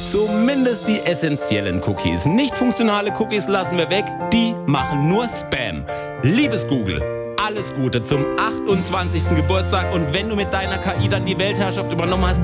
Zumindest die essentiellen Cookies. Nicht funktionale Cookies lassen wir weg, die machen nur Spam. Liebes Google, alles Gute zum 28. Geburtstag und wenn du mit deiner KI dann die Weltherrschaft übernommen hast,